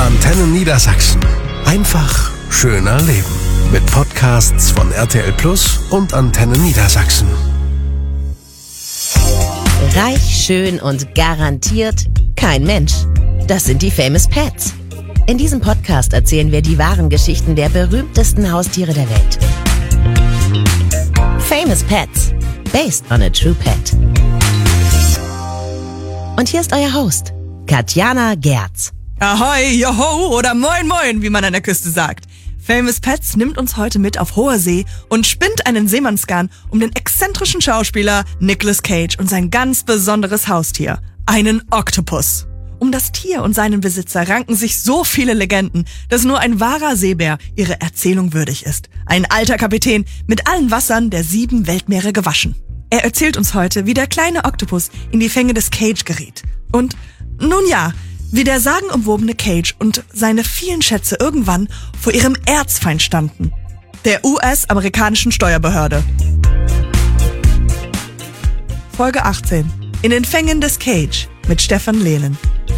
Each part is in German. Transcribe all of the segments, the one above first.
Antenne Niedersachsen. Einfach schöner leben. Mit Podcasts von RTL Plus und Antenne Niedersachsen. Reich, schön und garantiert kein Mensch. Das sind die Famous Pets. In diesem Podcast erzählen wir die wahren Geschichten der berühmtesten Haustiere der Welt. Famous Pets. Based on a true pet. Und hier ist euer Host, Katjana Gerz. Ahoi, joho oder moin moin, wie man an der Küste sagt. Famous Pets nimmt uns heute mit auf hoher See und spinnt einen Seemannsgarn um den exzentrischen Schauspieler Nicolas Cage und sein ganz besonderes Haustier, einen Oktopus. Um das Tier und seinen Besitzer ranken sich so viele Legenden, dass nur ein wahrer Seebär ihre Erzählung würdig ist. Ein alter Kapitän mit allen Wassern der 7 Weltmeere gewaschen. Er erzählt uns heute, wie der kleine Oktopus in die Fänge des Cage geriet. Und, nun ja, wie der sagenumwobene Cage und seine vielen Schätze irgendwann vor ihrem Erzfeind standen, der US-amerikanischen Steuerbehörde. Folge 18. In den Fängen des Cage mit Stefan Lehnen.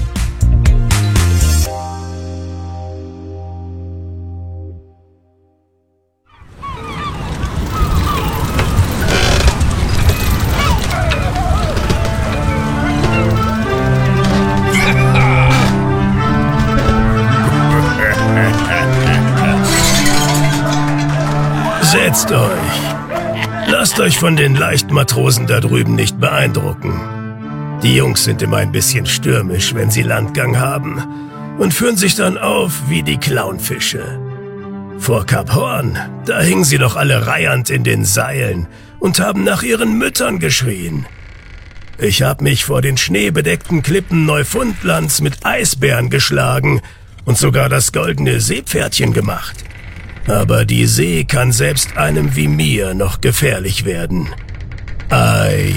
Setzt euch. Lasst euch von den Leichtmatrosen da drüben nicht beeindrucken. Die Jungs sind immer ein bisschen stürmisch, wenn sie Landgang haben und führen sich dann auf wie die Clownfische. Vor Kap Horn, da hingen sie doch alle reihend in den Seilen und haben nach ihren Müttern geschrien. Ich hab mich vor den schneebedeckten Klippen Neufundlands mit Eisbären geschlagen und sogar das goldene Seepferdchen gemacht. Aber die See kann selbst einem wie mir noch gefährlich werden. Ei.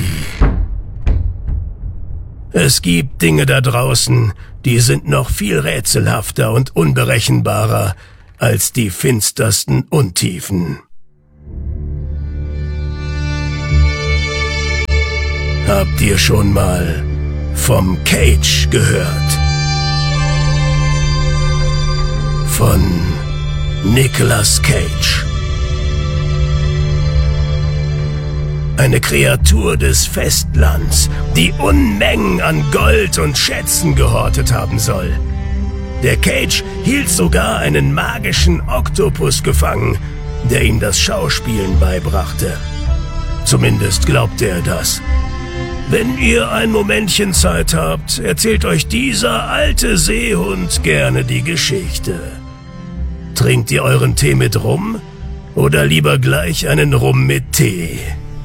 Es gibt Dinge da draußen, die sind noch viel rätselhafter und unberechenbarer als die finstersten Untiefen. Habt ihr schon mal vom Cage gehört? Von Nicolas Cage. Eine Kreatur des Festlands, die Unmengen an Gold und Schätzen gehortet haben soll. Der Cage hielt sogar einen magischen Oktopus gefangen, der ihm das Schauspielen beibrachte. Zumindest glaubte er das. Wenn ihr ein Momentchen Zeit habt, erzählt euch dieser alte Seehund gerne die Geschichte. Trinkt ihr euren Tee mit Rum oder lieber gleich einen Rum mit Tee?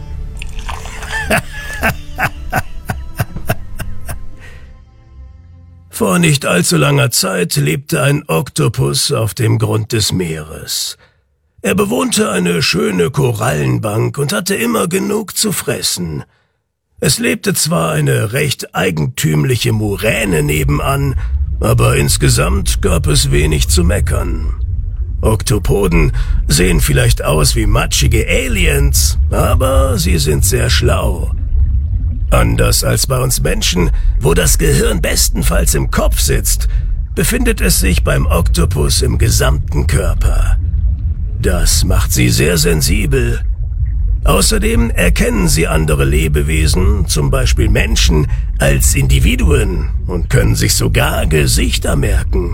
Vor nicht allzu langer Zeit lebte ein Oktopus auf dem Grund des Meeres. Er bewohnte eine schöne Korallenbank und hatte immer genug zu fressen. Es lebte zwar eine recht eigentümliche Muräne nebenan, aber insgesamt gab es wenig zu meckern. Oktopoden sehen vielleicht aus wie matschige Aliens, aber sie sind sehr schlau. Anders als bei uns Menschen, wo das Gehirn bestenfalls im Kopf sitzt, befindet es sich beim Oktopus im gesamten Körper. Das macht sie sehr sensibel. Außerdem erkennen sie andere Lebewesen, zum Beispiel Menschen, als Individuen und können sich sogar Gesichter merken.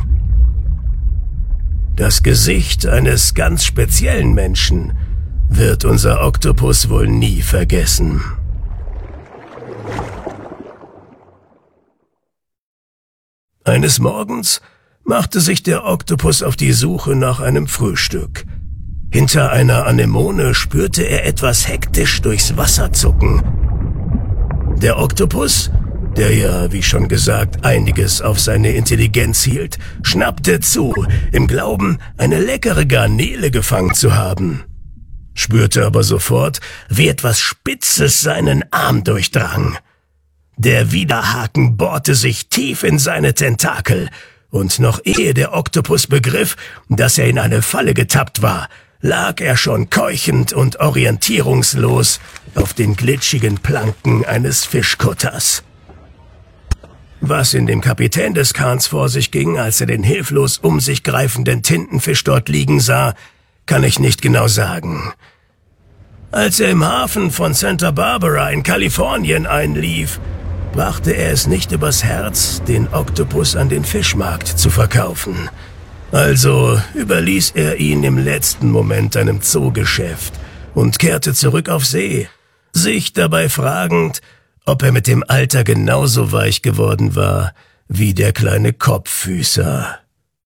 Das Gesicht eines ganz speziellen Menschen wird unser Oktopus wohl nie vergessen. Eines Morgens machte sich der Oktopus auf die Suche nach einem Frühstück. Hinter einer Anemone spürte er etwas hektisch durchs Wasser zucken. Der Oktopus, der ja, wie schon gesagt, einiges auf seine Intelligenz hielt, schnappte zu, im Glauben, eine leckere Garnele gefangen zu haben. Spürte aber sofort, wie etwas Spitzes seinen Arm durchdrang. Der Widerhaken bohrte sich tief in seine Tentakel, und noch ehe der Oktopus begriff, dass er in eine Falle getappt war, lag er schon keuchend und orientierungslos auf den glitschigen Planken eines Fischkutters. Was in dem Kapitän des Kahns vor sich ging, als er den hilflos um sich greifenden Tintenfisch dort liegen sah, kann ich nicht genau sagen. Als er im Hafen von Santa Barbara in Kalifornien einlief, brachte er es nicht übers Herz, den Oktopus an den Fischmarkt zu verkaufen. Also überließ er ihn im letzten Moment einem Zoogeschäft und kehrte zurück auf See, sich dabei fragend, ob er mit dem Alter genauso weich geworden war wie der kleine Kopffüßer.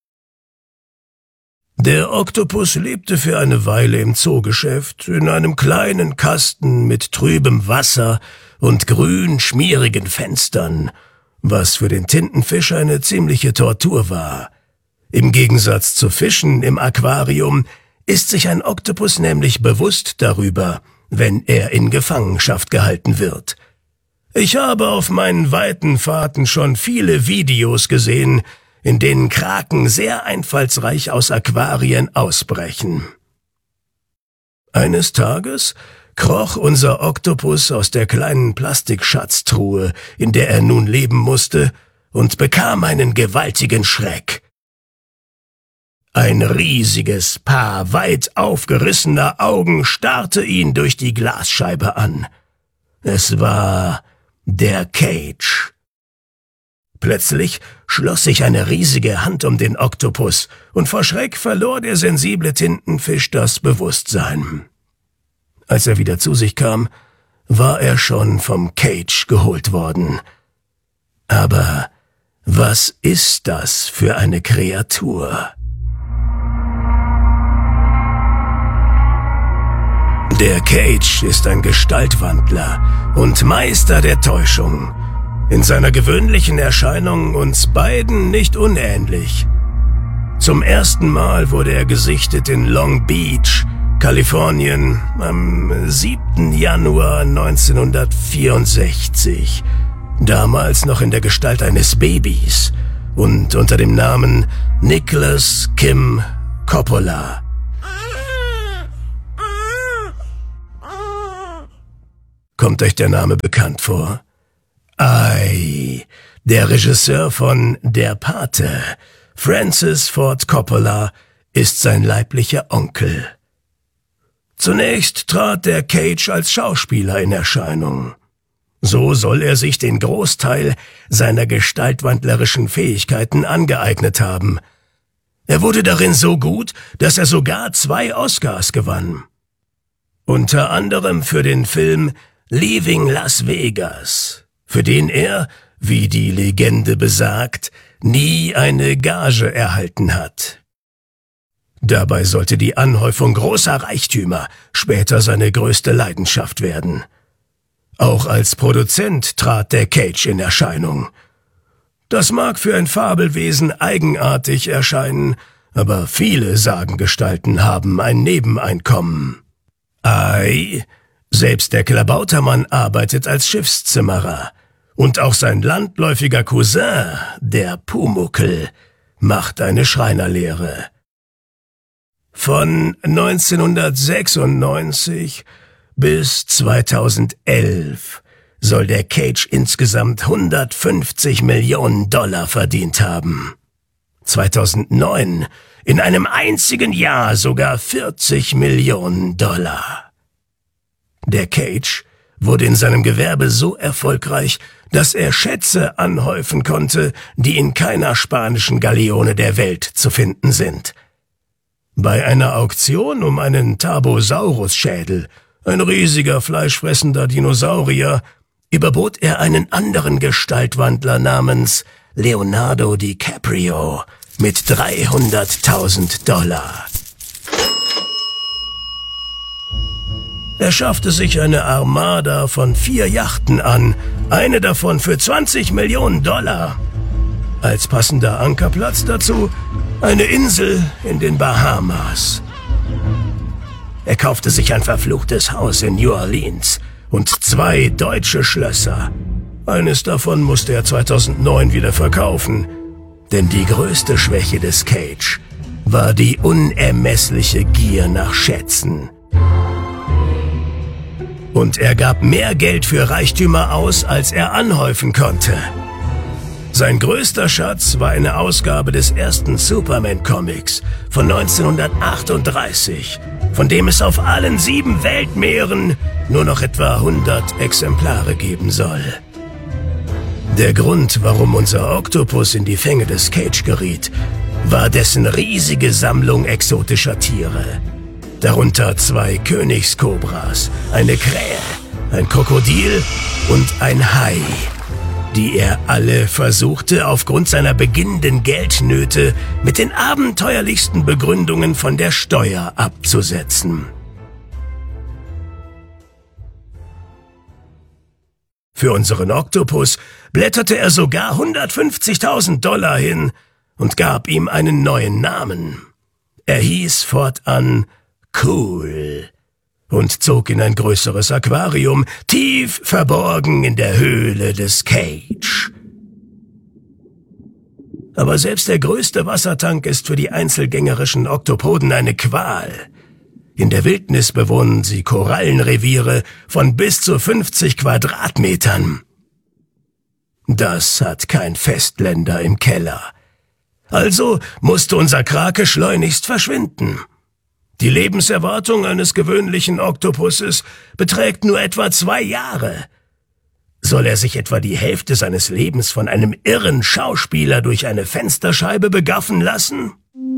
Der Oktopus lebte für eine Weile im Zoogeschäft in einem kleinen Kasten mit trübem Wasser und grün schmierigen Fenstern, was für den Tintenfisch eine ziemliche Tortur war. Im Gegensatz zu Fischen im Aquarium ist sich ein Oktopus nämlich bewusst darüber, wenn er in Gefangenschaft gehalten wird. Ich habe auf meinen weiten Fahrten schon viele Videos gesehen, in denen Kraken sehr einfallsreich aus Aquarien ausbrechen. Eines Tages kroch unser Oktopus aus der kleinen Plastikschatztruhe, in der er nun leben musste, und bekam einen gewaltigen Schreck. Ein riesiges Paar weit aufgerissener Augen starrte ihn durch die Glasscheibe an. Es war der Cage. Plötzlich schloss sich eine riesige Hand um den Oktopus, und vor Schreck verlor der sensible Tintenfisch das Bewusstsein. Als er wieder zu sich kam, war er schon vom Cage geholt worden. Aber was ist das für eine Kreatur? Der Cage ist ein Gestaltwandler und Meister der Täuschung. In seiner gewöhnlichen Erscheinung uns beiden nicht unähnlich. Zum ersten Mal wurde er gesichtet in Long Beach, Kalifornien, am 7. Januar 1964. Damals noch in der Gestalt eines Babys und unter dem Namen Nicholas Kim Coppola. Kommt euch der Name bekannt vor? Ei, der Regisseur von Der Pate, Francis Ford Coppola, ist sein leiblicher Onkel. Zunächst trat der Cage als Schauspieler in Erscheinung. So soll er sich den Großteil seiner gestaltwandlerischen Fähigkeiten angeeignet haben. Er wurde darin so gut, dass er sogar 2 Oscars gewann. Unter anderem für den Film Leaving Las Vegas, für den er, wie die Legende besagt, nie eine Gage erhalten hat. Dabei sollte die Anhäufung großer Reichtümer später seine größte Leidenschaft werden. Auch als Produzent trat der Cage in Erscheinung. Das mag für ein Fabelwesen eigenartig erscheinen, aber viele Sagengestalten haben ein Nebeneinkommen. Ei, selbst der Klabautermann arbeitet als Schiffszimmerer. Und auch sein landläufiger Cousin, der Pumuckl, macht eine Schreinerlehre. Von 1996 bis 2011 soll der Cage insgesamt $150 Millionen verdient haben. 2009 in einem einzigen Jahr sogar $40 Millionen. Der Cage wurde in seinem Gewerbe so erfolgreich, dass er Schätze anhäufen konnte, die in keiner spanischen Galeone der Welt zu finden sind. Bei einer Auktion um einen Tarbosaurus-Schädel, ein riesiger fleischfressender Dinosaurier, überbot er einen anderen Gestaltwandler namens Leonardo DiCaprio mit $300.000. Er schaffte sich eine Armada von 4 Yachten an, eine davon für $20 Millionen. Als passender Ankerplatz dazu eine Insel in den Bahamas. Er kaufte sich ein verfluchtes Haus in New Orleans und 2 deutsche Schlösser. Eines davon musste er 2009 wieder verkaufen, denn die größte Schwäche des Cage war die unermessliche Gier nach Schätzen. Und er gab mehr Geld für Reichtümer aus, als er anhäufen konnte. Sein größter Schatz war eine Ausgabe des ersten Superman-Comics von 1938, von dem es auf allen 7 Weltmeeren nur noch etwa 100 Exemplare geben soll. Der Grund, warum unser Oktopus in die Fänge des Cage geriet, war dessen riesige Sammlung exotischer Tiere. Darunter 2 Königskobras, eine Krähe, ein Krokodil und ein Hai, die er alle versuchte, aufgrund seiner beginnenden Geldnöte mit den abenteuerlichsten Begründungen von der Steuer abzusetzen. Für unseren Oktopus blätterte er sogar $150.000 hin und gab ihm einen neuen Namen. Er hieß fortan Cool und zog in ein größeres Aquarium, tief verborgen in der Höhle des Cage. Aber selbst der größte Wassertank ist für die einzelgängerischen Oktopoden eine Qual. In der Wildnis bewohnen sie Korallenreviere von bis zu 50 Quadratmetern. Das hat kein Festländer im Keller. Also musste unser Krake schleunigst verschwinden. Die Lebenserwartung eines gewöhnlichen Oktopuses beträgt nur etwa 2 Jahre. Soll er sich etwa die Hälfte seines Lebens von einem irren Schauspieler durch eine Fensterscheibe begaffen lassen?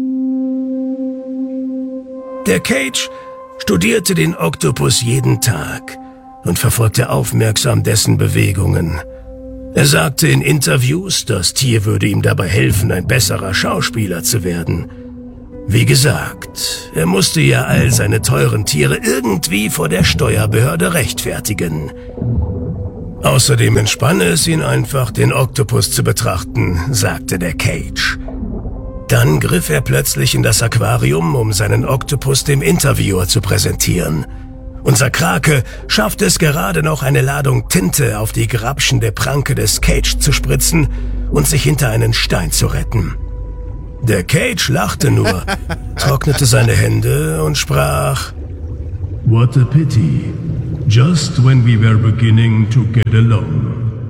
Der Cage studierte den Oktopus jeden Tag und verfolgte aufmerksam dessen Bewegungen. Er sagte in Interviews, das Tier würde ihm dabei helfen, ein besserer Schauspieler zu werden. Wie gesagt, er musste ja all seine teuren Tiere irgendwie vor der Steuerbehörde rechtfertigen. Außerdem entspanne es ihn einfach, den Oktopus zu betrachten, sagte der Cage. Dann griff er plötzlich in das Aquarium, um seinen Oktopus dem Interviewer zu präsentieren. Unser Krake schaffte es gerade noch, eine Ladung Tinte auf die grapschende Pranke des Cage zu spritzen und sich hinter einen Stein zu retten. Der Cage lachte nur, trocknete seine Hände und sprach: What a pity. Just when we were beginning to get along.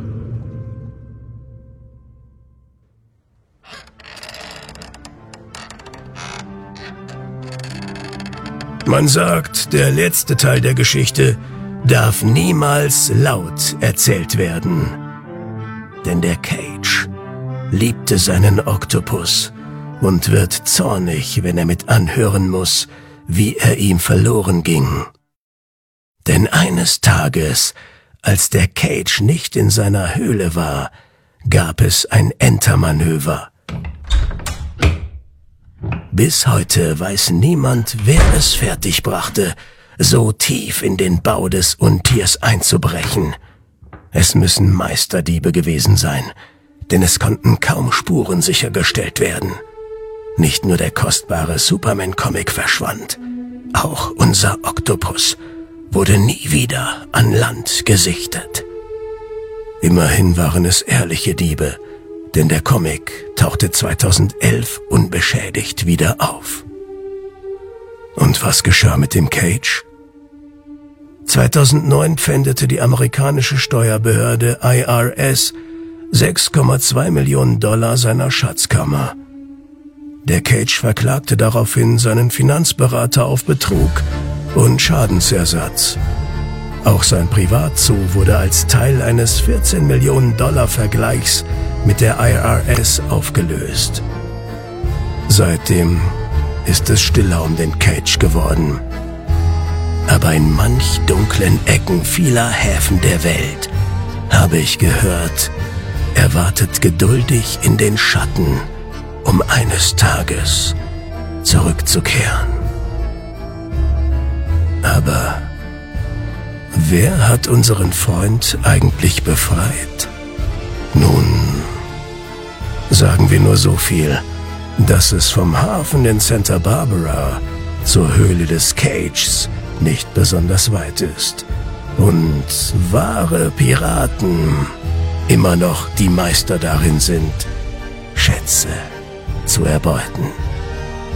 Man sagt, der letzte Teil der Geschichte darf niemals laut erzählt werden. Denn der Cage liebte seinen Oktopus und wird zornig, wenn er mit anhören muss, wie er ihm verloren ging. Denn eines Tages, als der Cage nicht in seiner Höhle war, gab es ein Entermanöver. Bis heute weiß niemand, wer es fertigbrachte, so tief in den Bau des Untiers einzubrechen. Es müssen Meisterdiebe gewesen sein, denn es konnten kaum Spuren sichergestellt werden. Nicht nur der kostbare Superman-Comic verschwand, auch unser Oktopus wurde nie wieder an Land gesichtet. Immerhin waren es ehrliche Diebe, denn der Comic tauchte 2011 unbeschädigt wieder auf. Und was geschah mit dem Cage? 2009 pfändete die amerikanische Steuerbehörde IRS $6,2 Millionen seiner Schatzkammer. Der Cage verklagte daraufhin seinen Finanzberater auf Betrug und Schadensersatz. Auch sein Privatzoo wurde als Teil eines $14 Millionen Vergleichs mit der IRS aufgelöst. Seitdem ist es stiller um den Cage geworden. Aber in manch dunklen Ecken vieler Häfen der Welt, habe ich gehört, er wartet geduldig in den Schatten, um eines Tages zurückzukehren. Aber wer hat unseren Freund eigentlich befreit? Nun, sagen wir nur so viel, dass es vom Hafen in Santa Barbara zur Höhle des Cages nicht besonders weit ist und wahre Piraten immer noch die Meister darin sind, Schätze zu erbeuten.